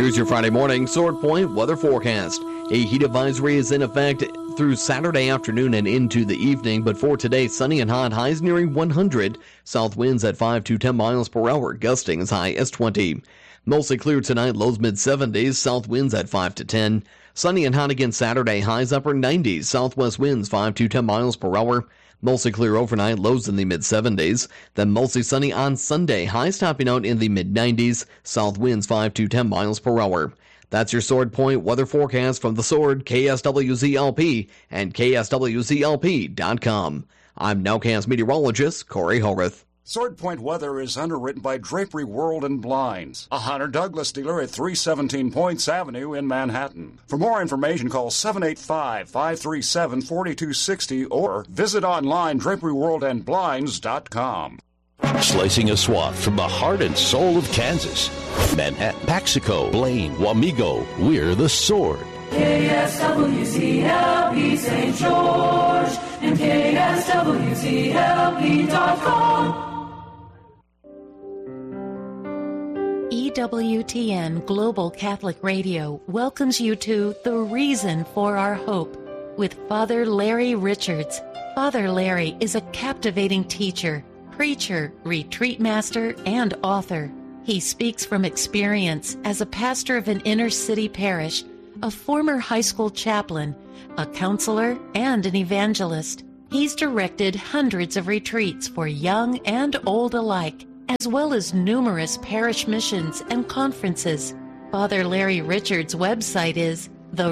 Here's your Friday morning Sword Point weather forecast. A heat advisory is in effect through Saturday afternoon and into the evening, but for today, sunny and hot, highs nearing 100. South winds at 5 to 10 miles per hour, gusting as high as 20. Mostly clear tonight, lows mid-70s, south winds at 5 to 10. Sunny and hot again Saturday, highs upper 90s, southwest winds 5 to 10 miles per hour. Mostly clear overnight, lows in the mid-70s. Then mostly sunny on Sunday, highs topping out in the mid-90s, south winds 5 to 10 miles per hour. That's your Sword Point weather forecast from the Sword, KSWZLP, and KSWZLP.com. I'm Nowcast meteorologist Corey Horvath. Sword Point weather is underwritten by Drapery World and Blinds, a Hunter Douglas dealer at 317 Points Avenue in Manhattan. For more information, call 785-537-4260 or visit online draperyworldandblinds.com. Slicing a swath from the heart and soul of Kansas. Manhattan, Paxico, Blaine, Wamego, we're the Sword. KSWCLP St. George and KSWCLP.com. EWTN Global Catholic Radio welcomes you to The Reason for Our Hope with Father Larry Richards. Father Larry is a captivating teacher, preacher, retreat master, and author. He speaks from experience as a pastor of an inner-city parish, a former high school chaplain, a counselor, and an evangelist. He's directed hundreds of retreats for young and old alike, as well as numerous parish missions and conferences. Father Larry Richards' website is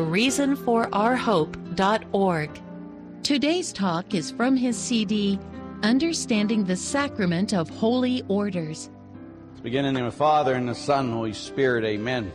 thereasonforourhope.org. Today's talk is from his CD, Understanding the Sacrament of Holy Orders. Let's begin in the name of the Father, and the Son, and the Holy Spirit. Amen.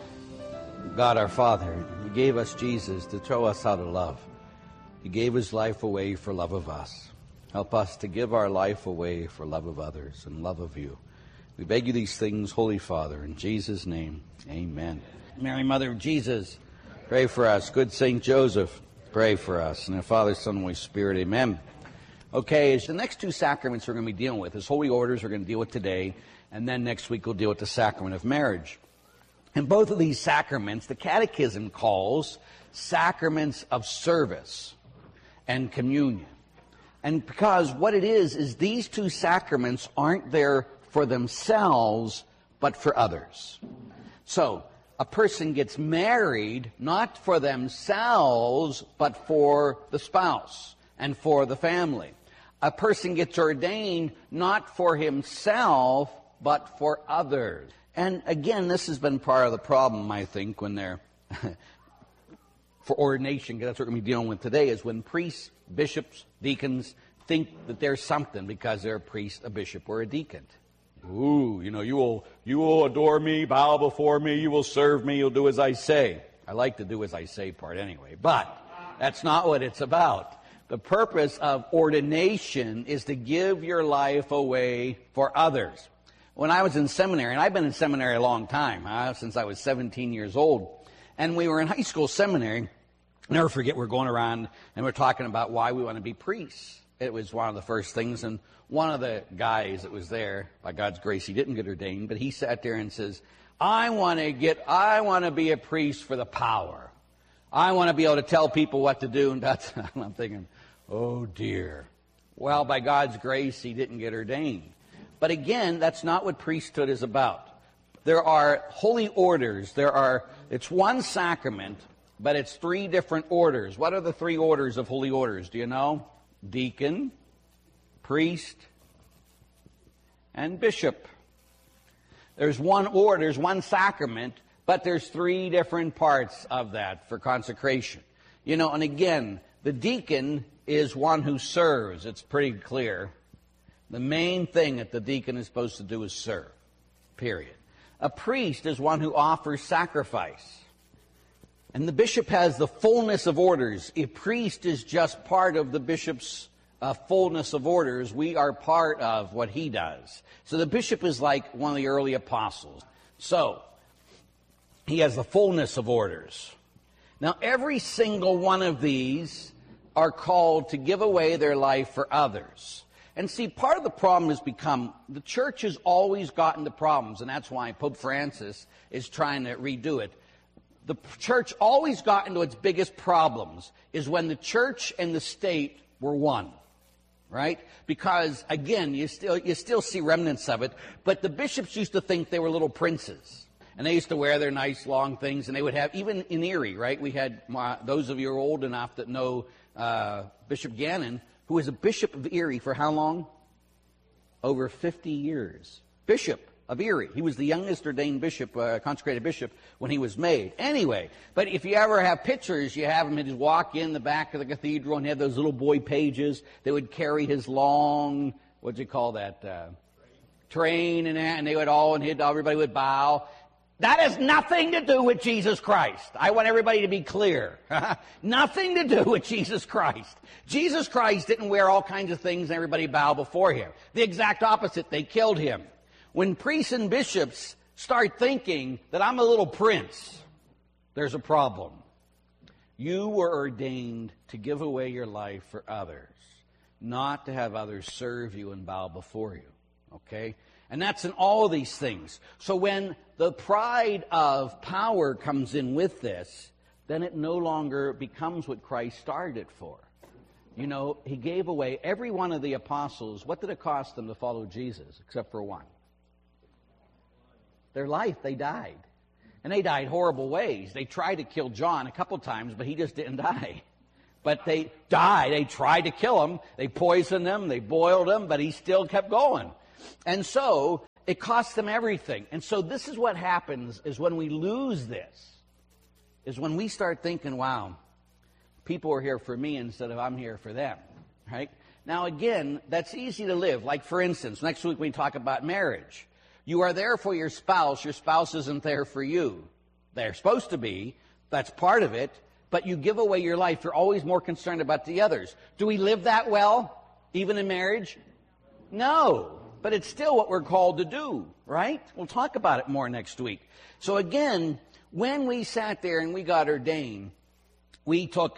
God our Father, He gave us Jesus to show us how to love. He gave His life away for love of us. Help us to give our life away for love of others and love of You. We beg You these things, Holy Father, in Jesus' name, amen. Mary, Mother of Jesus, pray for us. Good Saint Joseph, pray for us. And the Father, Son, and Holy Spirit, amen. Okay, the next two sacraments we're going to be dealing with is holy orders we're going to deal with today, and then next week we'll deal with the sacrament of marriage. And both of these sacraments, the Catechism calls sacraments of service and communion. And because what it is these two sacraments aren't there for themselves, but for others. So, a person gets married not for themselves, but for the spouse and for the family. A person gets ordained not for himself, but for others. And again, this has been part of the problem, I think, when they're for ordination, because that's what we're going to be dealing with today, is when priests, bishops, deacons think that they're something because they're a priest, a bishop, or a deacon. Ooh, you will adore me, bow before me, you will serve me, you'll do as I say. I like the do as I say part anyway, but that's not what it's about. The purpose of ordination is to give your life away for others. When I was in seminary, and I've been in seminary a long time, since I was 17 years old, and we were in high school seminary, I'll never forget, we're going around and we're talking about why we want to be priests. It was one of the first things, and one of the guys that was there, by God's grace, he didn't get ordained, but he sat there and says, I want to be a priest for the power. I want to be able to tell people what to do, and I'm thinking, oh dear. Well, by God's grace, he didn't get ordained. But again, that's not what priesthood is about. There are holy orders. It's one sacrament, but it's three different orders. What are the three orders of holy orders? Do you know? Deacon, priest, and bishop. There's one order, there's one sacrament, but there's three different parts of that for consecration. And again, the deacon is one who serves. It's pretty clear. The main thing that the deacon is supposed to do is serve, period. A priest is one who offers sacrifice. And the bishop has the fullness of orders. A priest is just part of the bishop's fullness of orders. We are part of what he does. So the bishop is like one of the early apostles. So, he has the fullness of orders. Now, every single one of these are called to give away their life for others. And see, part of the problem has become the church has always gotten the problems, and that's why Pope Francis is trying to redo it. The church always got into its biggest problems is when the church and the state were one, right? Because, again, you still see remnants of it, but the bishops used to think they were little princes. And they used to wear their nice long things, and they would have, even in Erie, right? We had, those of you who are old enough that know Bishop Gannon, who was a bishop of Erie for how long? Over 50 years. Bishop of Erie. He was the youngest ordained bishop, consecrated bishop, when he was made. Anyway, but if you ever have pictures, you have him just walk in the back of the cathedral and have those little boy pages that would carry his long, what'd you call that? Train and they would all, and everybody would bow. That has nothing to do with Jesus Christ. I want everybody to be clear. Nothing to do with Jesus Christ. Jesus Christ didn't wear all kinds of things and everybody bow before him. The exact opposite. They killed him. When priests and bishops start thinking that I'm a little prince, there's a problem. You were ordained to give away your life for others, not to have others serve you and bow before you. Okay? And that's in all of these things. So when the pride of power comes in with this, then it no longer becomes what Christ started it for. You know, he gave away every one of the apostles. What did it cost them to follow Jesus, except for one? Their life. They died. And they died horrible ways. They tried to kill John a couple times, but he just didn't die. But they died. They tried to kill him. They poisoned him. They boiled him, but he still kept going. And so it costs them everything. And so this is what happens is when we lose this, is when we start thinking, wow, people are here for me instead of I'm here for them, right? Now, again, that's easy to live. Like, for instance, next week we talk about marriage. You are there for your spouse isn't there for you. They're supposed to be. That's part of it. But you give away your life. You're always more concerned about the others. Do we live that well, even in marriage? No. But it's still what we're called to do, right? We'll talk about it more next week. So again, when we sat there and we got ordained, we took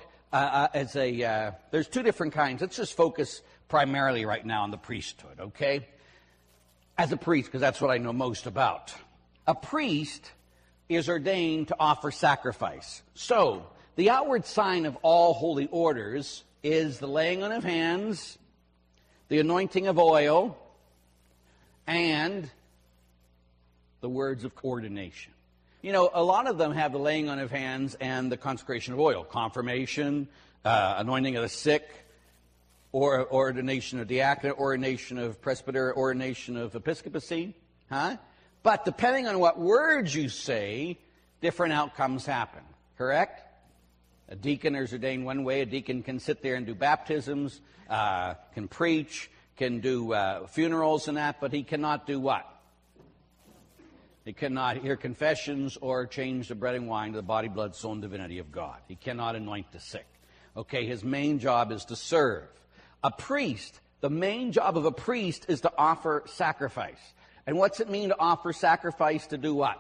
there's two different kinds. Let's just focus primarily right now on the priesthood, okay? As a priest, because that's what I know most about. A priest is ordained to offer sacrifice. So, the outward sign of all holy orders is the laying on of hands, the anointing of oil, and the words of ordination. You know, a lot of them have the laying on of hands and the consecration of oil. Confirmation, anointing of the sick, or ordination of diaconate, ordination of presbyter, ordination of episcopacy. But depending on what words you say, different outcomes happen. Correct? A deacon is ordained one way. A deacon can sit there and do baptisms, can preach, can do funerals and that, but he cannot do what? He cannot hear confessions or change the bread and wine to the body, blood, soul, and divinity of God. He cannot anoint the sick. Okay, his main job is to serve. A priest, the main job of a priest is to offer sacrifice. And what's it mean to offer sacrifice? To do what?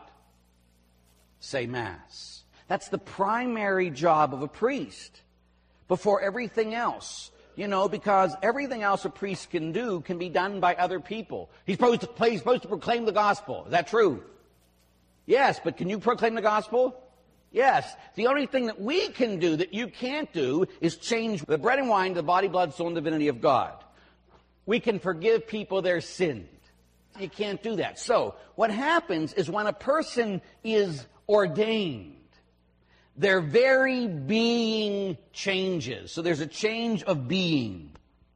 Say Mass. That's the primary job of a priest before everything else. You know, because everything else a priest can do can be done by other people. He's supposed to proclaim the gospel. Is that true? Yes, but can you proclaim the gospel? Yes. The only thing that we can do that you can't do is change the bread and wine to the body, blood, soul, and divinity of God. We can forgive people their sins. You can't do that. So, what happens is when a person is ordained, their very being changes. So there's a change of being.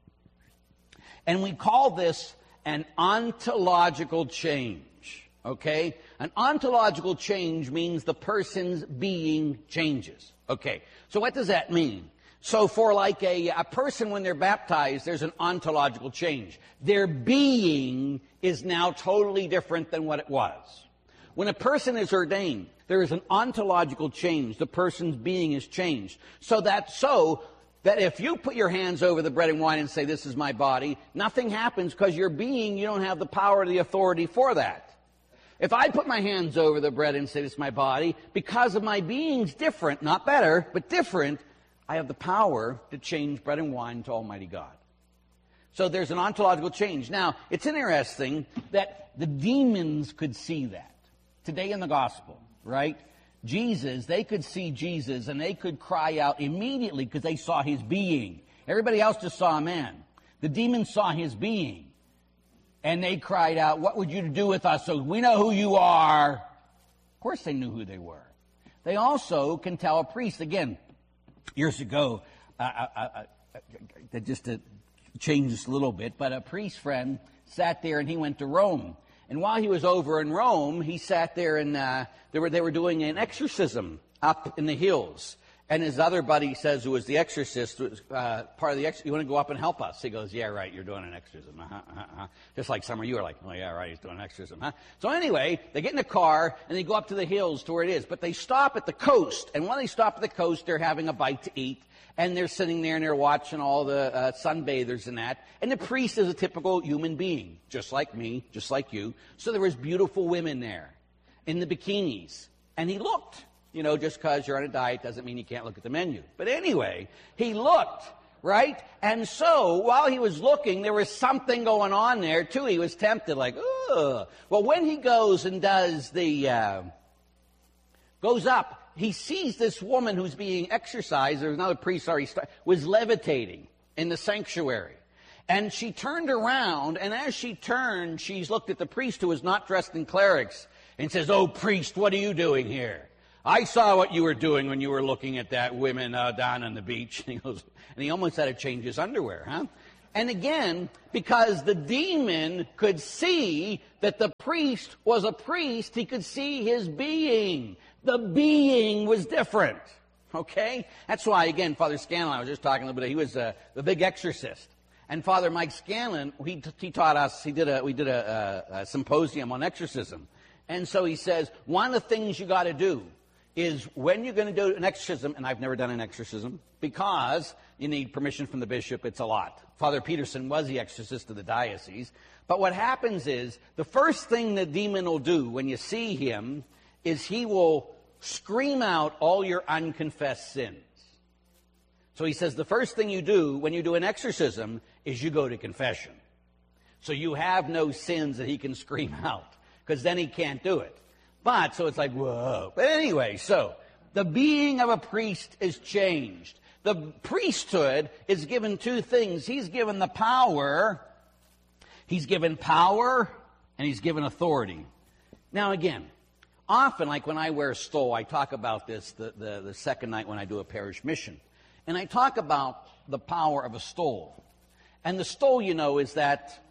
And we call this an ontological change. Okay? An ontological change means the person's being changes. Okay. So what does that mean? So for like a person when they're baptized, there's an ontological change. Their being is now totally different than what it was. When a person is ordained, there is an ontological change. The person's being is changed. So that if you put your hands over the bread and wine and say, this is my body, nothing happens because your being, you don't have the power or the authority for that. If I put my hands over the bread and say, this is my body, because of my being's different, not better, but different, I have the power to change bread and wine to Almighty God. So there's an ontological change. Now, it's interesting that the demons could see that. Today in the gospel, right? Jesus, they could see Jesus and they could cry out immediately because they saw his being. Everybody else just saw a man. The demons saw his being. And they cried out, what would you do with us? So we know who you are. Of course they knew who they were. They also can tell a priest. Again, years ago, just to change this a little bit, but a priest friend sat there and he went to Rome. And while he was over in Rome, he sat there and they were doing an exorcism up in the hills. And his other buddy says, who was the exorcist, was part of the exorcism, you want to go up and help us? He goes, yeah, right, you're doing an exorcism. Just like some of you are like, oh, yeah, right, he's doing an exorcism. So anyway, they get in a car and they go up to the hills to where it is. But they stop at the coast. And when they stop at the coast, they're having a bite to eat. And they're sitting there and they're watching all the sunbathers and that. And the priest is a typical human being, just like me, just like you. So there was beautiful women there in the bikinis. And he looked. You know, just because you're on a diet doesn't mean you can't look at the menu. But anyway, he looked, right? And so, while he was looking, there was something going on there, too. He was tempted, like, ugh. Well, when he goes and does goes up, he sees this woman who's being exorcised. There's another priest, was levitating in the sanctuary. And she turned around, and as she turned, she's looked at the priest who was not dressed in clerics and says, oh, priest, what are you doing here? I saw what you were doing when you were looking at that women down on the beach. And he almost had to change his underwear, huh? And again, because the demon could see that the priest was a priest, he could see his being. The being was different, okay? That's why, again, Father Scanlon, I was just talking a little bit, he was the big exorcist. And Father Mike Scanlon, he taught us, we did a symposium on exorcism. And so he says, one of the things you got to do is when you're going to do an exorcism, and I've never done an exorcism, because you need permission from the bishop, it's a lot. Father Peterson was the exorcist of the diocese. But what happens is, the first thing the demon will do when you see him is he will scream out all your unconfessed sins. So he says the first thing you do when you do an exorcism is you go to confession. So you have no sins that he can scream out, because then he can't do it. But, so it's like, whoa. But anyway, so, the being of a priest is changed. The priesthood is given two things. He's given the power, and he's given authority. Now again, often, like when I wear a stole, I talk about this the second night when I do a parish mission. And I talk about the power of a stole. And the stole, is that,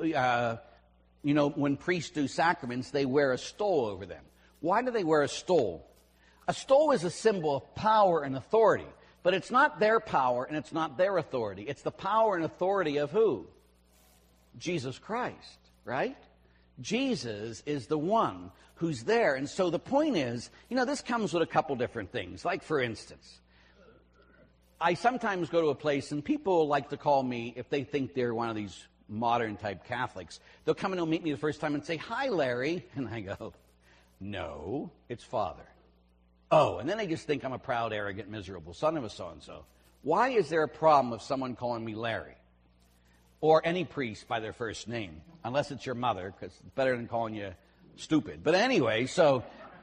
when priests do sacraments, they wear a stole over them. Why do they wear a stole? A stole is a symbol of power and authority. But it's not their power and it's not their authority. It's the power and authority of who? Jesus Christ, right? Jesus is the one who's there. And so the point is, this comes with a couple different things. Like, for instance, I sometimes go to a place and people like to call me, if they think they're one of these modern-type Catholics, they'll come and they'll meet me the first time and say, hi, Larry. And I go, no, it's Father. Oh, and then they just think I'm a proud, arrogant, miserable son of a so-and-so. Why is there a problem with someone calling me Larry? Or any priest by their first name, unless it's your mother, because it's better than calling you stupid. But anyway, so,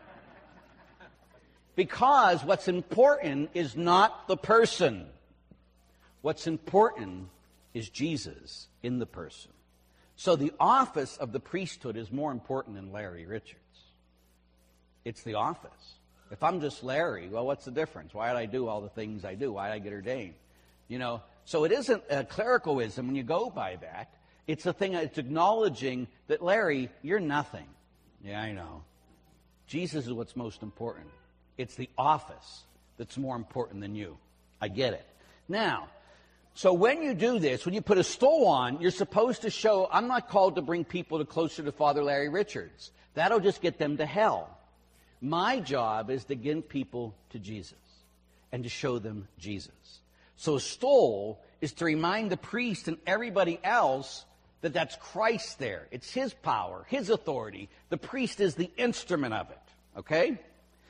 because what's important is not the person. What's important is Jesus in the person. So the office of the priesthood is more important than Larry Richards. It's the office. If I'm just Larry, well, what's the difference? Why did I do all the things I do? Why did I get ordained? So it isn't a clericalism when you go by that. It's a thing, it's acknowledging that, Larry, you're nothing. Yeah, I know. Jesus is what's most important. It's the office that's more important than you. I get it. Now, so when you do this, when you put a stole on, you're supposed to show, I'm not called to bring people closer to Father Larry Richards. That'll just get them to hell. My job is to get people to Jesus and to show them Jesus. So a stole is to remind the priest and everybody else that that's Christ there. It's his power, his authority. The priest is the instrument of it. Okay?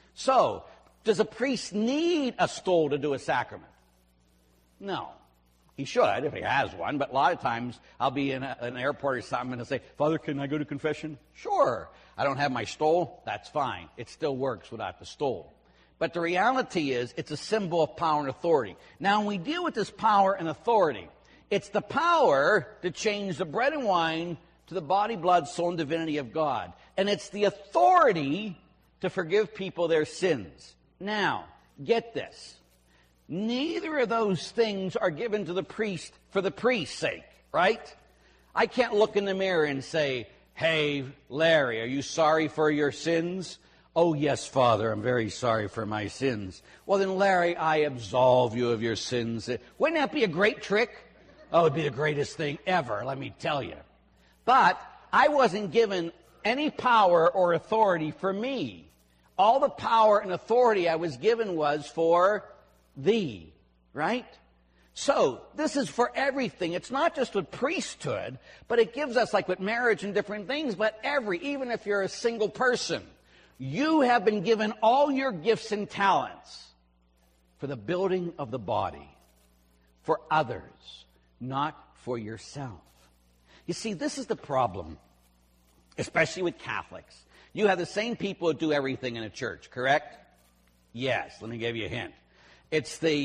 So, does a priest need a stole to do a sacrament? No. Of He should if he has one, but a lot of times I'll be in an airport or something and I'll say, Father, can I go to confession? Sure. I don't have my stole? That's fine. It still works without the stole. But the reality is it's a symbol of power and authority. Now, when we deal with this power and authority, it's the power to change the bread and wine to the body, blood, soul, and divinity of God. And it's the authority to forgive people their sins. Now, get this. Neither of those things are given to the priest for the priest's sake, right? I can't look in the mirror and say, hey, Larry, are you sorry for your sins? Oh, yes, Father, I'm very sorry for my sins. Well, then, Larry, I absolve you of your sins. Wouldn't that be a great trick? Oh, it would be the greatest thing ever, let me tell you. But I wasn't given any power or authority for me. All the power and authority I was given was for thee, right? So, this is for everything. It's not just with priesthood, but it gives us, like with marriage and different things, but even if you're a single person, you have been given all your gifts and talents for the building of the body, for others, not for yourself. You see, this is the problem, especially with Catholics. You have the same people who do everything in a church, correct? Yes, let me give you a hint. It's the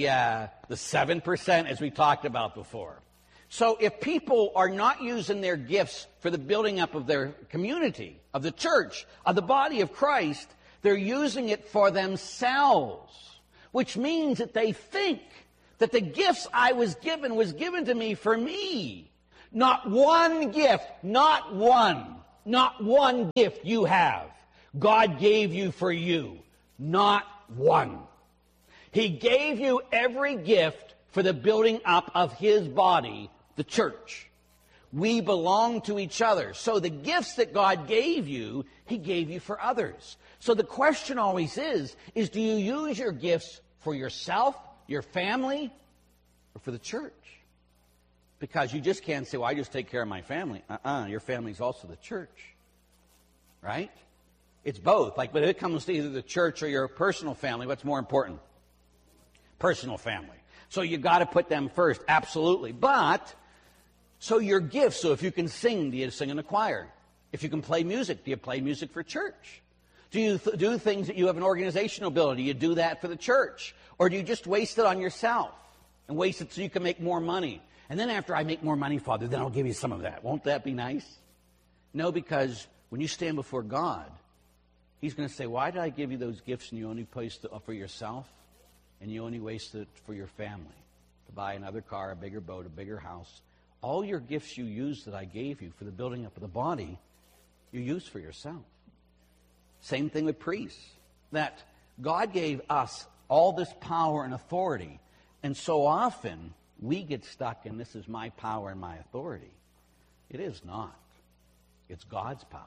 7%, as we talked about before. So if people are not using their gifts for the building up of their community, of the church, of the body of Christ, they're using it for themselves, which means that they think that the gifts I was given to me for me. Not one gift, not one gift you have, God gave you for you. Not one. He gave you every gift for the building up of His body, the church. We belong to each other. So the gifts that God gave you, He gave you for others. So the question always is do you use your gifts for yourself, your family, or for the church? Because you just can't say, well, I just take care of my family. Your family's also the church. Right? It's both. But if it comes to either the church or your personal family, what's more important? Personal family. So you've got to put them first, absolutely. But, so your gifts, so if you can sing, do you sing in a choir? If you can play music, do you play music for church? Do you do things that you have an organizational ability? Do you do that for the church? Or do you just waste it on yourself and waste it so you can make more money? And then after I make more money, Father, then I'll give you some of that. Won't that be nice? No, because when you stand before God, He's going to say, why did I give you those gifts and you only placed it for yourself? And you only wasted it for your family, to buy another car, a bigger boat, a bigger house. All your gifts you used that I gave you for the building up of the body, you used for yourself. Same thing with priests. That God gave us all this power and authority, and so often we get stuck in this is my power and my authority. It is not. It's God's power,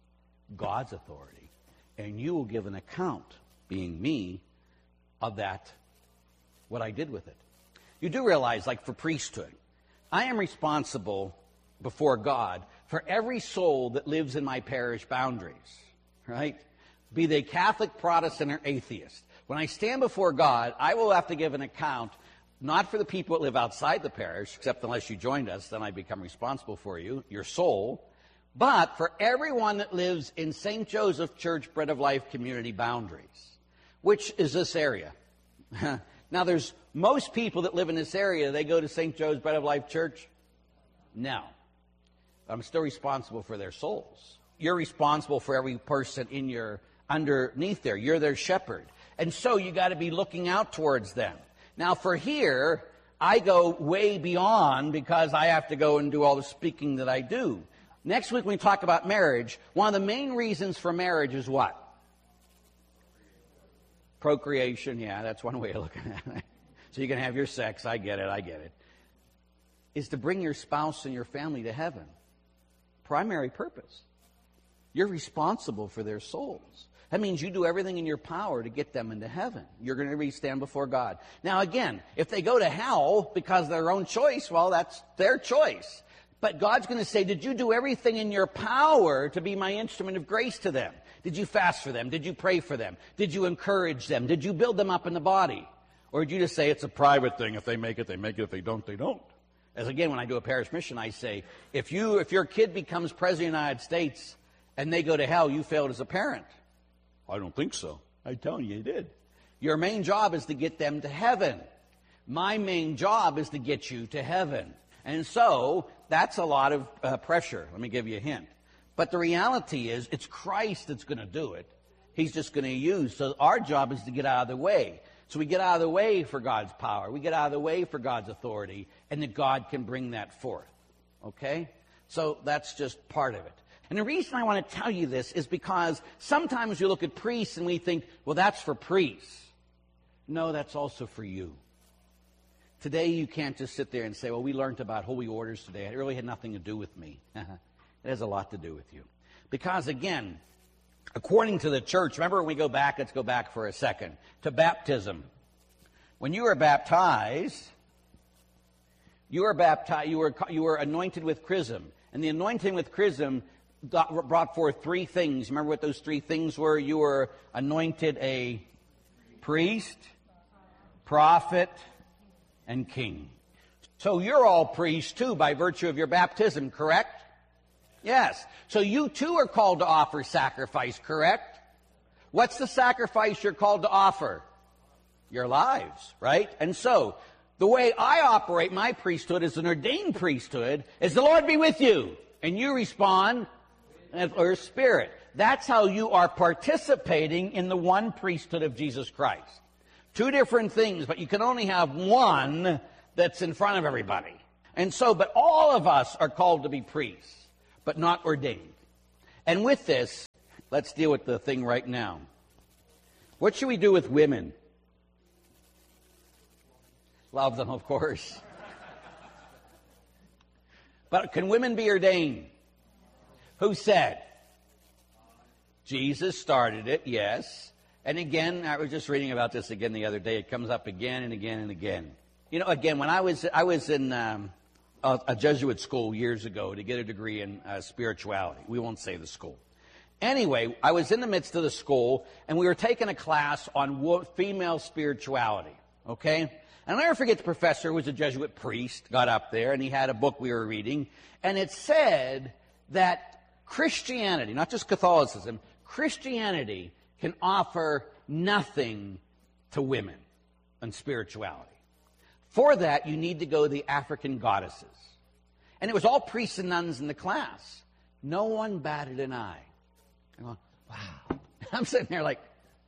God's authority, and you will give an account, being me, of that, what I did with it. You do realize, like for priesthood, I am responsible before God for every soul that lives in my parish boundaries, right? Be they Catholic, Protestant, or atheist. When I stand before God, I will have to give an account, not for the people that live outside the parish, except unless you joined us, then I become responsible for you, your soul, but for everyone that lives in St. Joseph Church Bread of Life community boundaries, which is this area. Now, there's most people that live in this area, they go to St. Joe's Bread of Life Church? No. I'm still responsible for their souls. You're responsible for every person in your underneath there. You're their shepherd. And so you got to be looking out towards them. Now, for here, I go way beyond because I have to go and do all the speaking that I do. Next week, when we talk about marriage, one of the main reasons for marriage is what? Procreation, yeah, that's one way of looking at it. So you can have your sex, I get it. Is to bring your spouse and your family to heaven. Primary purpose. You're responsible for their souls. That means you do everything in your power to get them into heaven. You're going to stand before God. Now again, if they go to hell because of their own choice, well, that's their choice. But God's going to say, did you do everything in your power to be my instrument of grace to them? Did you fast for them? Did you pray for them? Did you encourage them? Did you build them up in the body? Or did you just say it's a private thing? If they make it, they make it. If they don't, they don't. As again, when I do a parish mission, I say, if your kid becomes president of the United States and they go to hell, you failed as a parent. I don't think so. I'm telling you did. Your main job is to get them to heaven. My main job is to get you to heaven. And so that's a lot of pressure. Let me give you a hint. But the reality is it's Christ that's going to do it. He's just going to use. So our job is to get out of the way. So we get out of the way for God's power. We get out of the way for God's authority. And that God can bring that forth. Okay? So that's just part of it. And the reason I want to tell you this is because sometimes you look at priests and we think, well, that's for priests. No, that's also for you. Today you can't just sit there and say, well, we learned about holy orders today. It really had nothing to do with me. It has a lot to do with you. Because again, according to the church, remember when we go back, let's go back for a second, to baptism. When you were baptized, you were anointed with chrism. And the anointing with chrism brought forth three things. Remember what those three things were? You were anointed a priest, prophet, and king. So you're all priests too by virtue of your baptism, correct? Yes. So you too are called to offer sacrifice, correct? What's the sacrifice you're called to offer? Your lives, right? And so the way I operate my priesthood as an ordained priesthood is the Lord be with you. And you respond or Spirit. That's how you are participating in the one priesthood of Jesus Christ. Two different things, but you can only have one that's in front of everybody. And so, but all of us are called to be priests, but not ordained. And with this, let's deal with the thing right now. What should we do with women? Love them, of course. But can women be ordained? Who said? Jesus started it, yes. And again, I was just reading about this again the other day. It comes up again and again and again. You know, again, when I was in a Jesuit school years ago to get a degree in spirituality. We won't say the school. Anyway, I was in the midst of the school, and we were taking a class on female spirituality, okay? And I'll never forget the professor, who was a Jesuit priest, got up there, and he had a book we were reading, and it said that Christianity, not just Catholicism, Christianity can offer nothing to women and spirituality. For that, you need to go to the African goddesses. And it was all priests and nuns in the class. No one batted an eye. I'm going, wow. I'm sitting there like...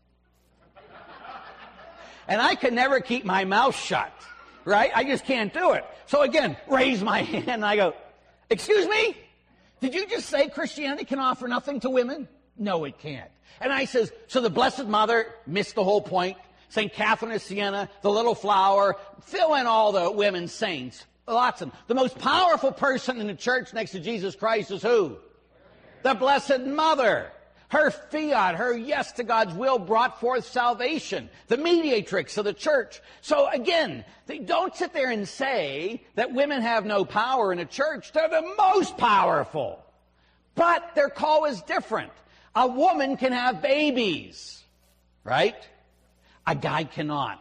And I can never keep my mouth shut, right? I just can't do it. So again, raise my hand and I go, excuse me? Did you just say Christianity can offer nothing to women? No, it can't. And I says, so the Blessed Mother missed the whole point. St. Catherine of Siena, the Little Flower, fill in all the women saints. Lots of them. The most powerful person in the church next to Jesus Christ is who? The Blessed Mother. Her fiat, her yes to God's will brought forth salvation. The mediatrix of the church. So again, don't sit there and say that women have no power in a church. They're the most powerful. But their call is different. A woman can have babies, right? A guy cannot.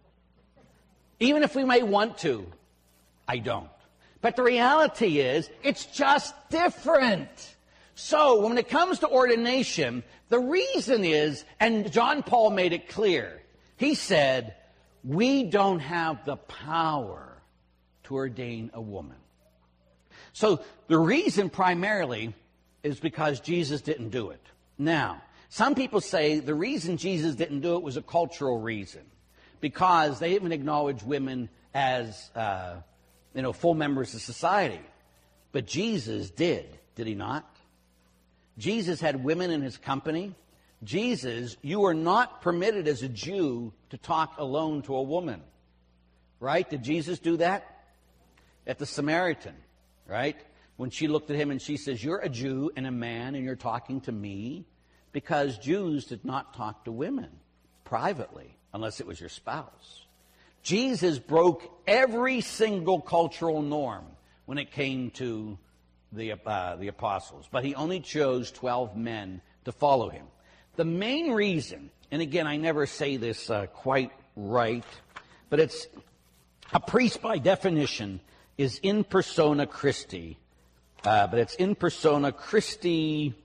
Even if we may want to, I don't. But the reality is, it's just different. So, when it comes to ordination, the reason is, and John Paul made it clear, he said, we don't have the power to ordain a woman. So, the reason primarily is because Jesus didn't do it. Now, some people say the reason Jesus didn't do it was a cultural reason, because they didn't acknowledge women as, full members of society. But Jesus did he not? Jesus had women in his company. Jesus, you were not permitted as a Jew to talk alone to a woman. Right? Did Jesus do that? At the Samaritan, right? When she looked at him and she says, you're a Jew and a man and you're talking to me? Because Jews did not talk to women privately unless it was your spouse. Jesus broke every single cultural norm when it came to the apostles, but he only chose 12 men to follow him. The main reason, and again, I never say this quite right, but it's a priest by definition is in persona Christi, but it's in persona Christi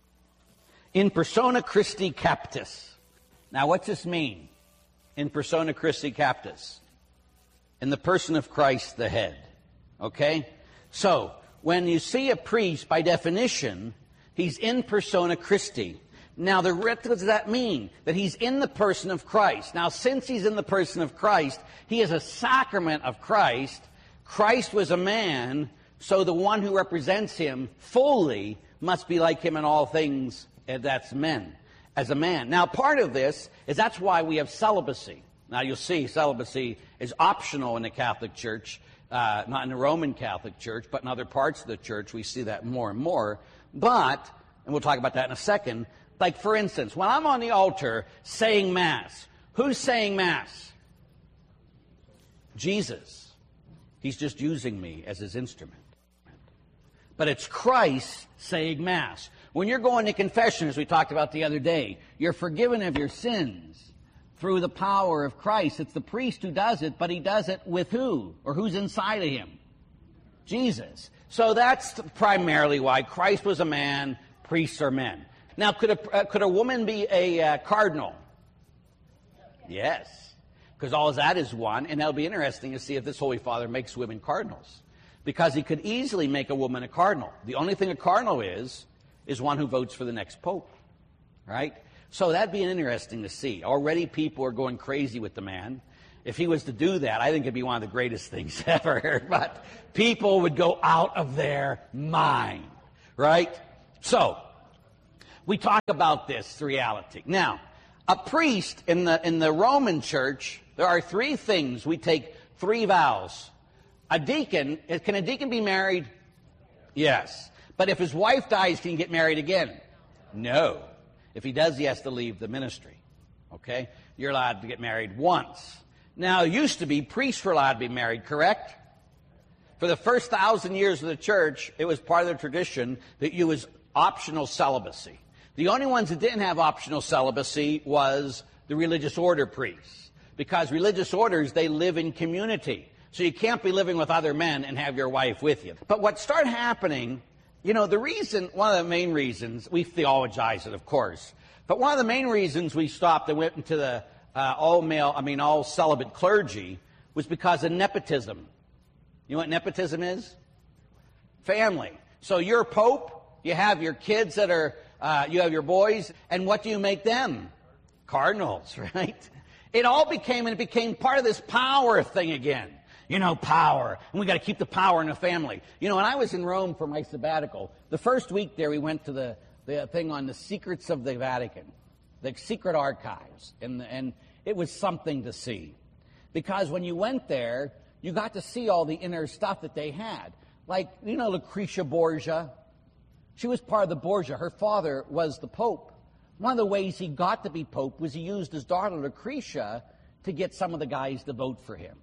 Captis. Now, what's this mean? In persona Christi Captis. In the person of Christ, the head. Okay? So, when you see a priest, by definition, he's in persona Christi. Now, what does that mean? That he's in the person of Christ. Now, since he's in the person of Christ, he is a sacrament of Christ. Christ was a man, so the one who represents him fully must be like him in all things, and that's men, as a man. Now, part of this is that's why we have celibacy. Now, you'll see celibacy is optional in the Catholic Church, not in the Roman Catholic Church, but in other parts of the Church. We see that more and more. But, and we'll talk about that in a second, like, for instance, when I'm on the altar saying Mass, who's saying Mass? Jesus. He's just using me as his instrument. But it's Christ saying Mass. When you're going to confession, as we talked about the other day, you're forgiven of your sins through the power of Christ. It's the priest who does it, but he does it with who? Or who's inside of him? Jesus. So that's primarily why Christ was a man, priests are men. Now, could a woman be a cardinal? Yes. Because all that is one, and that'll be interesting to see if this Holy Father makes women cardinals. Because he could easily make a woman a cardinal. The only thing a cardinal is one who votes for the next pope. Right? So that'd be interesting to see. Already people are going crazy with the man. If he was to do that, I think it'd be one of the greatest things ever. But people would go out of their mind. Right? So, we talk about this reality. Now, a priest in the Roman Church, there are three things. We take three vows. A deacon, can a deacon be married? Yes. But if his wife dies, can he get married again? No. If he does, he has to leave the ministry. Okay? You're allowed to get married once. Now, it used to be priests were allowed to be married, correct? For the first 1,000 years of the church, it was part of the tradition that it was optional celibacy. The only ones that didn't have optional celibacy was the religious order priests. Because religious orders, they live in community. So you can't be living with other men and have your wife with you. But what started happening, one of the main reasons, we theologize it, of course, but one of the main reasons we stopped and went into the all celibate clergy was because of nepotism. You know what nepotism is? Family. So you're pope, you have your kids that are, you have your boys, and what do you make them? Cardinals, right? It became part of this power thing again. Power. And we got to keep the power in the family. When I was in Rome for my sabbatical, the first week there we went to the thing on the secrets of the Vatican, the secret archives. And it was something to see. Because when you went there, you got to see all the inner stuff that they had. Like, Lucretia Borgia. She was part of the Borgia. Her father was the Pope. One of the ways he got to be Pope was he used his daughter Lucretia to get some of the guys to vote for him.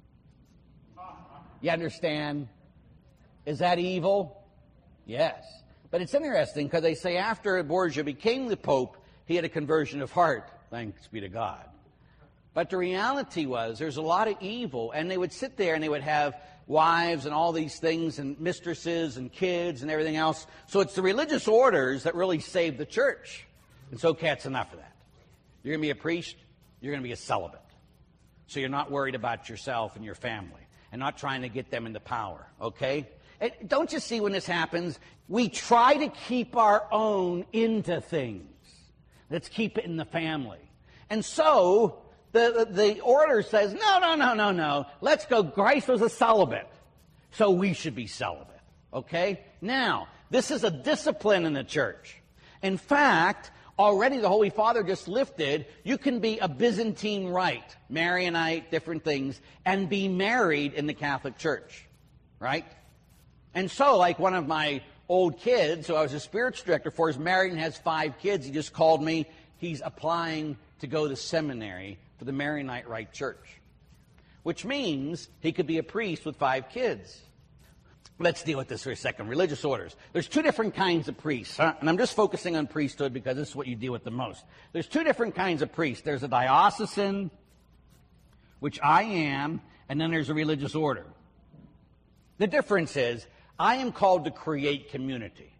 You understand? Is that evil? Yes. But it's interesting because they say after Borgia became the Pope, he had a conversion of heart. Thanks be to God. But the reality was there's a lot of evil, and they would sit there and they would have wives and all these things and mistresses and kids and everything else. So it's the religious orders that really saved the church. And so, that's enough of that. You're going to be a priest, you're going to be a celibate. So you're not worried about yourself and your family and not trying to get them into power, okay? And don't you see when this happens? We try to keep our own into things. Let's keep it in the family. And so the order says, no. Let's go. Christ was a celibate, so we should be celibate, okay? Now, this is a discipline in the church. In fact, already the Holy Father just lifted, you can be a Byzantine rite, Marianite, different things, and be married in the Catholic Church, right? And so, like one of my old kids, who I was a spiritual director for, is married and has 5 kids. He just called me. He's applying to go to seminary for the Marianite Rite Church, which means he could be a priest with 5 kids. Let's deal with this for a second. Religious orders. There's 2 different kinds of priests, and I'm just focusing on priesthood because this is what you deal with the most. There's 2 different kinds of priests. There's a diocesan, which I am, and then there's a religious order. The difference is, I am called to create community.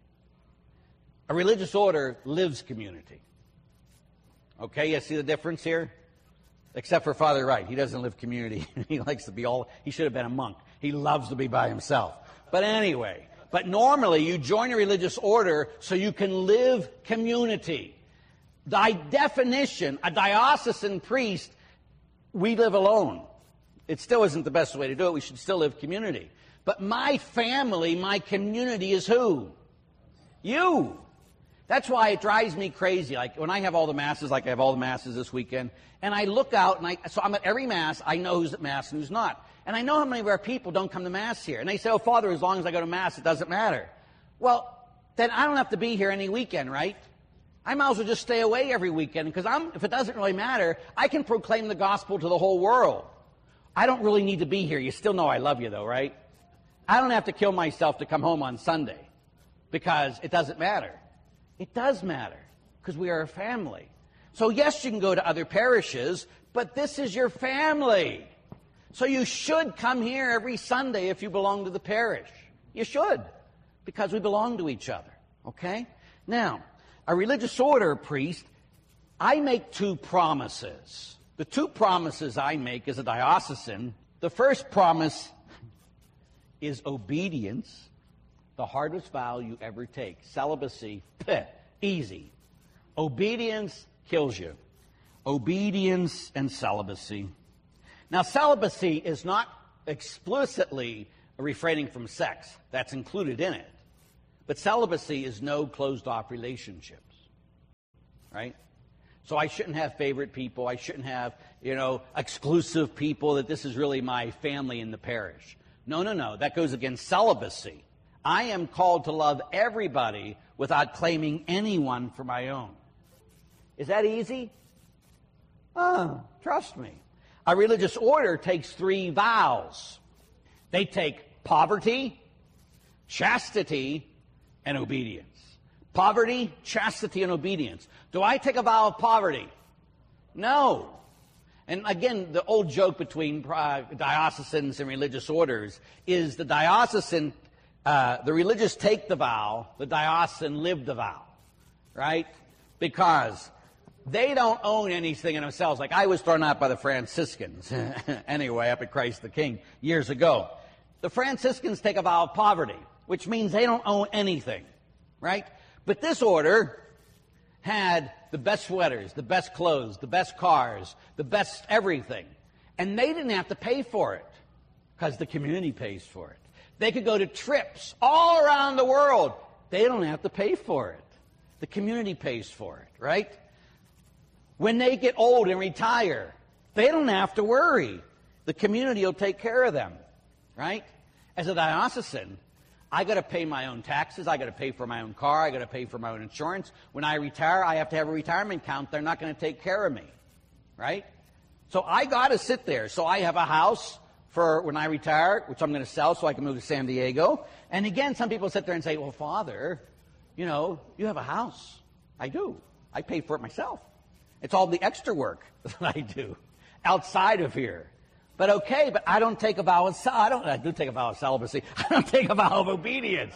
A religious order lives community. Okay, you see the difference here? Except for Father Wright. He doesn't live community. He likes to be he should have been a monk. He loves to be by himself. But anyway, normally you join a religious order so you can live community. By definition, a diocesan priest, we live alone. It still isn't the best way to do it. We should still live community. But my family, my community is who? You. That's why it drives me crazy. Like when I have all the masses, like I have all the masses this weekend, and I look out, so I'm at every mass, I know who's at mass and who's not. And I know how many of our people don't come to mass here. And they say, oh, Father, as long as I go to mass, it doesn't matter. Well, then I don't have to be here any weekend, right? I might as well just stay away every weekend, because if it doesn't really matter, I can proclaim the gospel to the whole world. I don't really need to be here. You still know I love you, though, right? I don't have to kill myself to come home on Sunday, because it doesn't matter. It does matter, because we are a family. So yes, you can go to other parishes, but this is your family. So you should come here every Sunday if you belong to the parish. You should, because we belong to each other, okay? Now, a religious order priest, I make 2 promises. The 2 promises I make as a diocesan, the first promise is obedience. The hardest vow you ever take. Celibacy, easy. Obedience kills you. Obedience and celibacy. Now, celibacy is not explicitly refraining from sex. That's included in it. But celibacy is no closed-off relationships. Right? So I shouldn't have favorite people. I shouldn't have, exclusive people, that this is really my family in the parish. No. That goes against celibacy. I am called to love everybody without claiming anyone for my own. Is that easy? Oh, trust me. A religious order takes 3 vows. They take poverty, chastity, and obedience. Poverty, chastity, and obedience. Do I take a vow of poverty? No. And again, the old joke between diocesans and religious orders is the diocesan, the religious take the vow, the diocesan live the vow, right? Because they don't own anything in themselves. Like I was thrown out by the Franciscans, anyway, up at Christ the King years ago. The Franciscans take a vow of poverty, which means they don't own anything, right? But this order had the best sweaters, the best clothes, the best cars, the best everything. And they didn't have to pay for it because the community pays for it. They could go to trips all around the world. They don't have to pay for it. The community pays for it, right? When they get old and retire, they don't have to worry. The community will take care of them, right? As a diocesan, I got to pay my own taxes. I got to pay for my own car. I got to pay for my own insurance. When I retire, I have to have a retirement account. They're not going to take care of me, right? So I got to sit there. So I have a house for when I retire, which I'm going to sell so I can move to San Diego. And again, some people sit there and say, well, Father, you have a house. I do. I pay for it myself. It's all the extra work that I do outside of here. But okay, but I don't take a vow of I do take a vow of celibacy. I don't take a vow of obedience.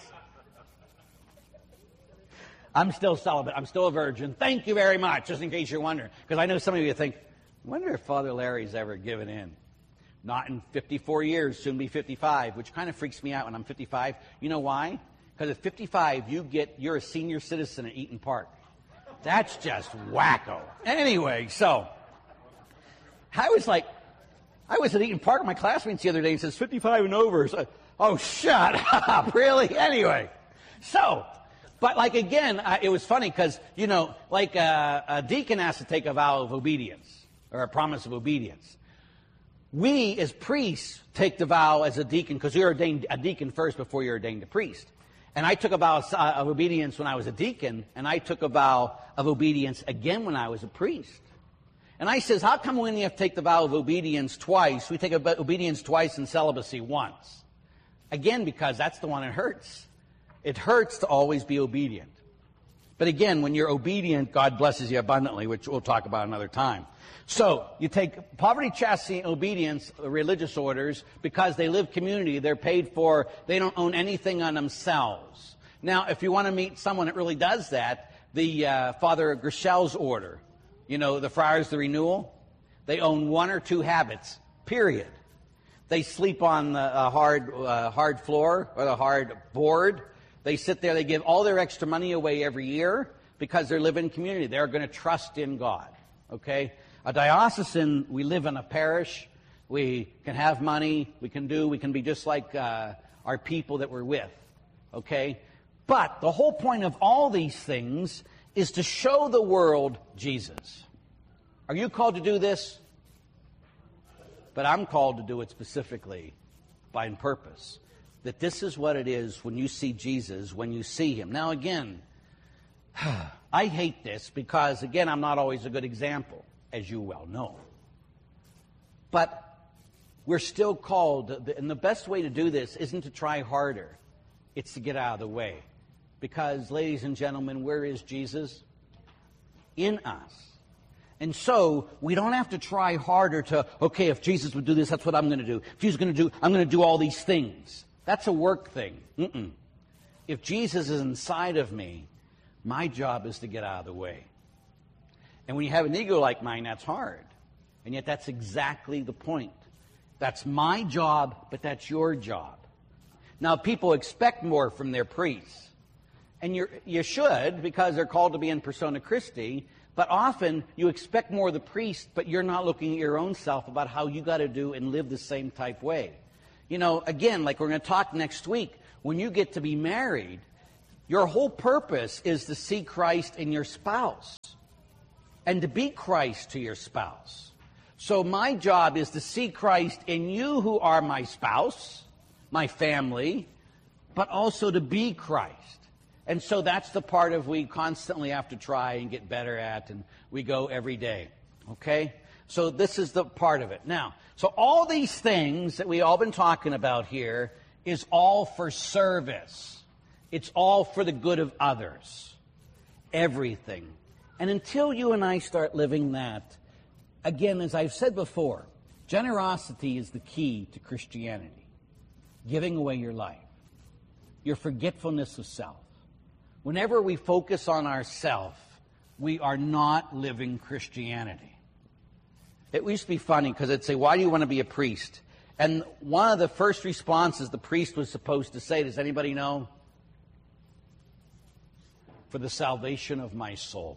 I'm still celibate. I'm still a virgin. Thank you very much, just in case you're wondering. Because I know some of you think, I wonder if Father Larry's ever given in. Not in 54 years, soon be 55, which kind of freaks me out when I'm 55. You know why? Because at 55, you're a senior citizen at Eaton Park. That's just wacko. Anyway, so I was at Eaton Park with my classmates the other day and says 55 and over. So, oh, shut up. Really? Anyway. So, but again, it was funny because, a deacon has to take a vow of obedience or a promise of obedience. We, as priests, take the vow as a deacon because you're ordained a deacon first before you're ordained a priest. And I took a vow of obedience when I was a deacon, and I took a vow of obedience again when I was a priest. And I says, how come when you have to take the vow of obedience twice, we take obedience twice and celibacy once? Again, because that's the one that hurts. It hurts to always be obedient. But again, when you're obedient, God blesses you abundantly, which we'll talk about another time. So you take poverty, chastity, and obedience, religious orders, because they live community, they're paid for, they don't own anything on themselves. Now, if you want to meet someone that really does that, the Father Grishel's order, you know, the Friars of the Renewal, they own one or two habits, period. They sleep on the hard floor or the hard board. They sit there, they give all their extra money away every year because they live in community. They're going to trust in God, okay? A diocesan, we live in a parish. We can have money. We can be just like our people that we're with, okay? But the whole point of all these things is to show the world Jesus. Are you called to do this? But I'm called to do it specifically by purpose. That this is what it is when you see Jesus, when you see him. Now again, I hate this because, again, I'm not always a good example, as you well know. But we're still called, and the best way to do this isn't to try harder. It's to get out of the way. Because, ladies and gentlemen, where is Jesus? In us. And so, we don't have to try harder to, okay, if Jesus would do this, that's what I'm going to do. If he's going to do, I'm going to do all these things. That's a work thing. If Jesus is inside of me, my job is to get out of the way. And when you have an ego like mine, that's hard. And yet that's exactly the point. That's my job, but that's your job. Now, people expect more from their priests. And you should, because they're called to be in persona Christi. But often, you expect more of the priest, but you're not looking at your own self about how you got to do and live the same type way. You know, again, like we're going to talk next week, when you get to be married, your whole purpose is to see Christ in your spouse and to be Christ to your spouse. So my job is to see Christ in you who are my spouse, my family, but also to be Christ. And so that's the part of we constantly have to try and get better at, and we go every day. Okay? So this is the part of it. Now, so all these things that we all been talking about here is all for service. It's all for the good of others. Everything. And until you and I start living that, again, as I've said before, generosity is the key to Christianity. Giving away your life. Your forgetfulness of self. Whenever we focus on ourself, we are not living Christianity. It used to be funny because it'd say, why do you want to be a priest? And one of the first responses the priest was supposed to say, does anybody know? For the salvation of my soul.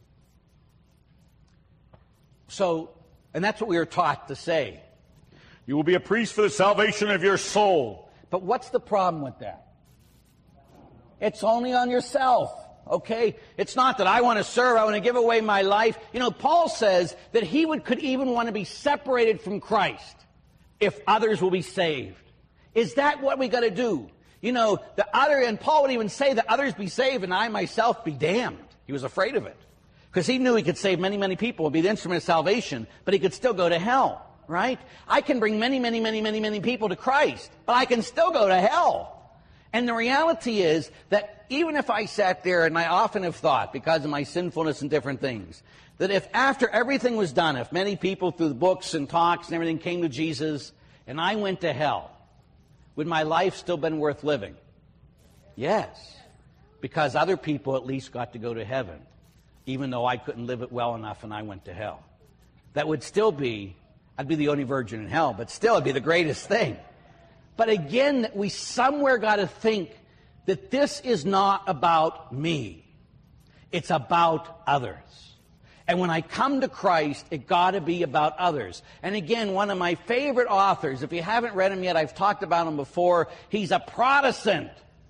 So, and that's what we were taught to say. You will be a priest for the salvation of your soul. But what's the problem with that? It's only on yourself, okay? It's not that I want to serve, I want to give away my life. You know, Paul says that he could even want to be separated from Christ if others will be saved. Is that what we got to do? You know, and Paul would even say that others be saved and I myself be damned. He was afraid of it. Because he knew he could save many, many people and be the instrument of salvation, but he could still go to hell, right? I can bring many, many, many, many, many people to Christ, but I can still go to hell. And the reality is that even if I sat there, and I often have thought, because of my sinfulness and different things, that if after everything was done, if many people through the books and talks and everything came to Jesus, and I went to hell, would my life still been worth living? Yes. Because other people at least got to go to heaven, even though I couldn't live it well enough and I went to hell. That would still be, I'd be the only virgin in hell, but still it'd be the greatest thing. But again, we somewhere got to think that this is not about me. It's about others. And when I come to Christ, it got to be about others. And again, one of my favorite authors, if you haven't read him yet, I've talked about him before. He's a Protestant.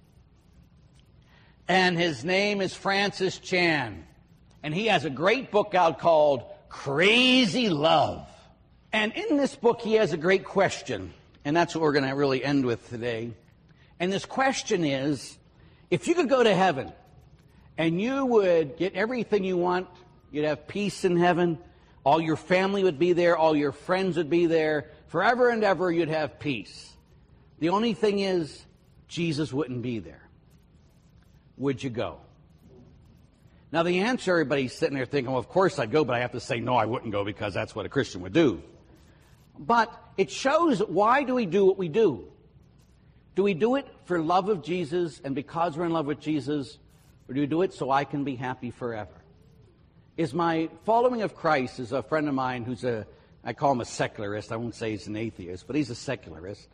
And his name is Francis Chan. And he has a great book out called Crazy Love. And in this book, he has a great question. And that's what we're going to really end with today. And this question is, if you could go to heaven and you would get everything you want, you'd have peace in heaven, all your family would be there, all your friends would be there, forever and ever you'd have peace. The only thing is, Jesus wouldn't be there. Would you go? Now, the answer, everybody's sitting there thinking, well, of course I'd go, but I have to say, no, I wouldn't go because that's what a Christian would do. But it shows, why do we do what we do? Do we do it for love of Jesus and because we're in love with Jesus, or do we do it so I can be happy forever? Is my following of Christ, is a friend of mine who's I call him a secularist. I won't say he's an atheist, but he's a secularist.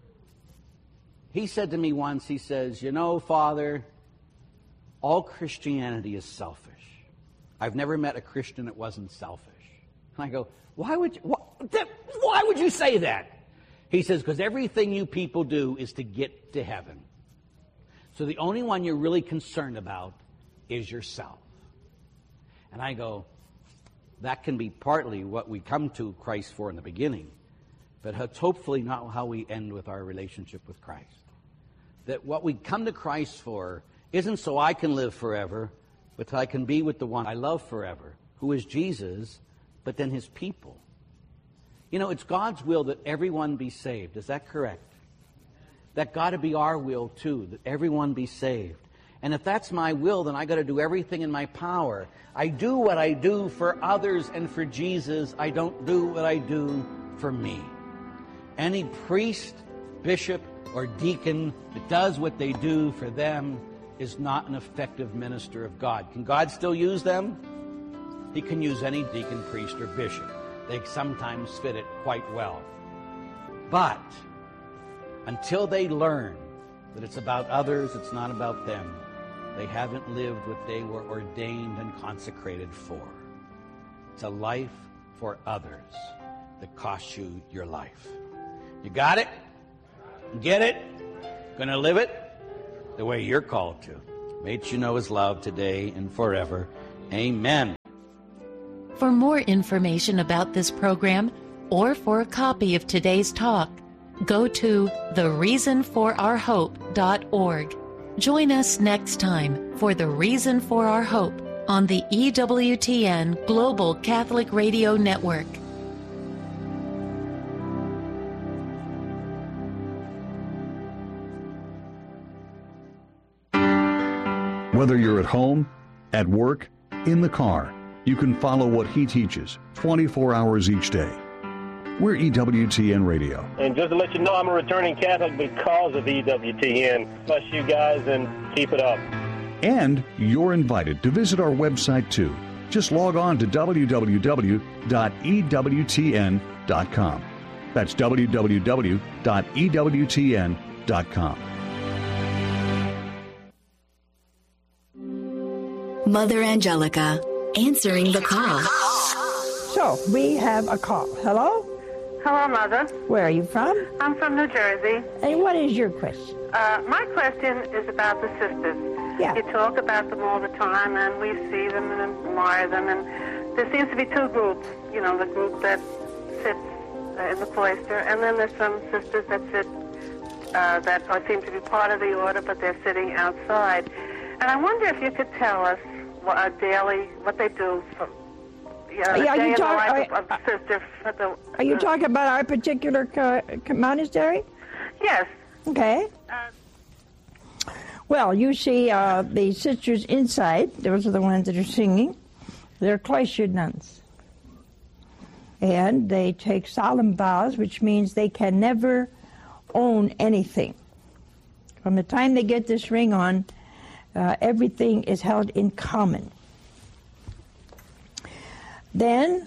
He said to me once, he says, you know, Father, all Christianity is selfish. I've never met a Christian that wasn't selfish. And I go, why would you say that? He says, because everything you people do is to get to heaven. So the only one you're really concerned about is yourself. And I go, that can be partly what we come to Christ for in the beginning, but it's hopefully not how we end with our relationship with Christ. That what we come to Christ for isn't so I can live forever, but so I can be with the one I love forever, who is Jesus, but then his people. You know, it's God's will that everyone be saved. Is that correct? That got to be our will too, that everyone be saved. And if that's my will, then I got to do everything in my power. I do what I do for others and for Jesus. I don't do what I do for me. Any priest, bishop, or deacon that does what they do for them is not an effective minister of God. Can God still use them? He can use any deacon, priest, or bishop. They sometimes fit it quite well. But until they learn that it's about others, it's not about them, they haven't lived what they were ordained and consecrated for. It's a life for others that costs you your life. You got it? Get it? Gonna live it the way you're called to. May you know his love today and forever. Amen. For more information about this program or for a copy of today's talk, go to thereasonforourhope.org. Join us next time for The Reason for Our Hope on the EWTN Global Catholic Radio Network. Whether you're at home, at work, in the car, you can follow what he teaches 24 hours each day. We're EWTN Radio. And just to let you know, I'm a returning Catholic because of EWTN. Bless you guys and keep it up. And you're invited to visit our website too. Just log on to www.ewtn.com. That's www.ewtn.com. Mother Angelica, answering the call. So, we have a call. Hello? Hello, Mother. Where are you from? I'm from New Jersey. And what is your question? My question is about the sisters. Yeah. You talk about them all the time, and we see them and admire them, and there seems to be two groups. You know, the group that sits in the cloister, and then there's some sisters that sit, that seem to be part of the order, but they're sitting outside. And I wonder if you could tell us daily what they do for Are you talking about our particular monastery? Yes. Okay. Well, you see the sisters inside, those are the ones that are singing. They're cloistered nuns. And they take solemn vows, which means they can never own anything. From the time they get this ring on, everything is held in common. Then,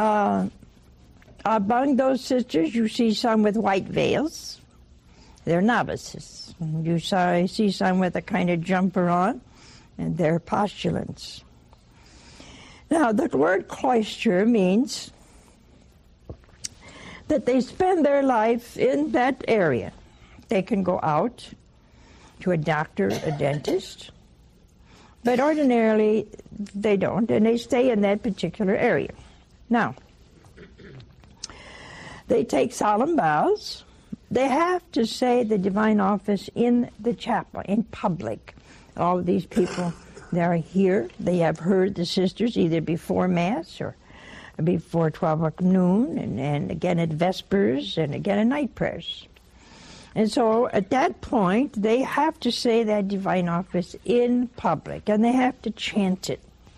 among those sisters, you see some with white veils. They're novices. You see some with a kind of jumper on, and they're postulants. Now, the word cloister means that they spend their life in that area. They can go out to a doctor, a dentist, but ordinarily they don't, and they stay in that particular area. Now, they take solemn vows. They have to say the divine office in the chapel, in public. All of these people, they're here. They have heard the sisters either before Mass or before 12 o'clock noon, and again at Vespers, and again at night prayers. And so at that point, they have to say that divine office in public, and they have to chant it.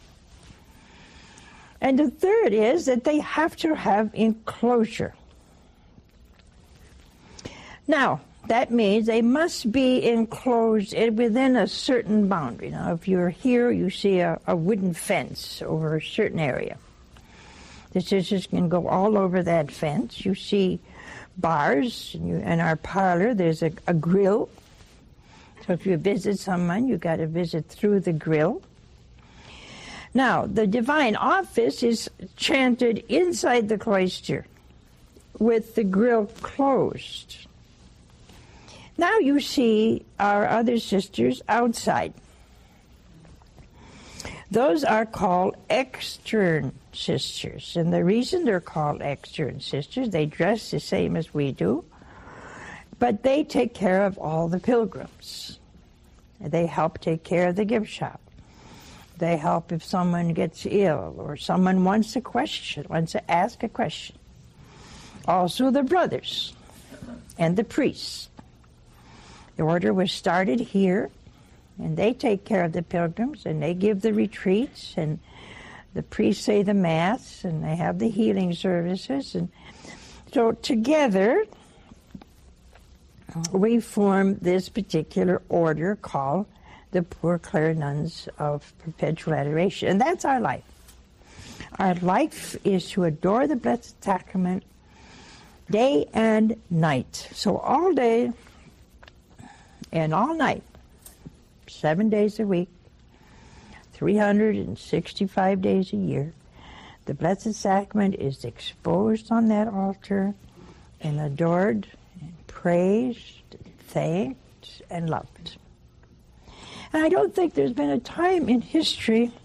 And the third is that they have to have enclosure. Now, that means they must be enclosed within a certain boundary. Now, if you're here, you see a wooden fence over a certain area. The sisters can go all over that fence. You see bars. In our parlor, there's a grill. So if you visit someone, you got to visit through the grill. Now, the divine office is chanted inside the cloister with the grill closed. Now you see our other sisters outside. Those are called extern sisters. And the reason they're called extern sisters, they dress the same as we do, but they take care of all the pilgrims. They help take care of the gift shop. They help if someone gets ill or someone wants to ask a question. Also the brothers and the priests. The order was started here, and they take care of the pilgrims, and they give the retreats, and the priests say the Mass, and they have the healing services. And so together, we form this particular order called the Poor Clare Nuns of Perpetual Adoration. And that's our life. Our life is to adore the Blessed Sacrament day and night. So all day and all night, 7 days a week, 365 days a year, the Blessed Sacrament is exposed on that altar and adored and praised, and thanked, and loved. And I don't think there's been a time in history